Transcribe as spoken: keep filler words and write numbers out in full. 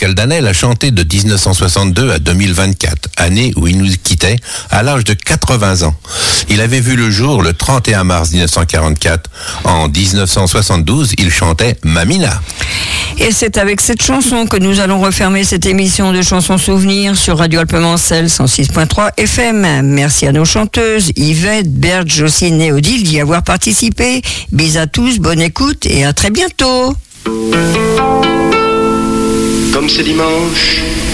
Pascal Danel a chanté de dix-neuf cent soixante-deux à deux mille vingt-quatre, année où il nous quittait à l'âge de quatre-vingts ans. Il avait vu le jour le trente et un mars mille neuf cent quarante-quatre. En dix-neuf cent soixante-douze, il chantait Mamina. Et c'est avec cette chanson que nous allons refermer cette émission de chansons souvenirs sur Radio Alpemancel cent six point trois F M. Merci à nos chanteuses Yvette, Berthe, Jocelyne et Odile d'y avoir participé. Bis à tous, bonne écoute et à très bientôt. Comme c'est dimanche,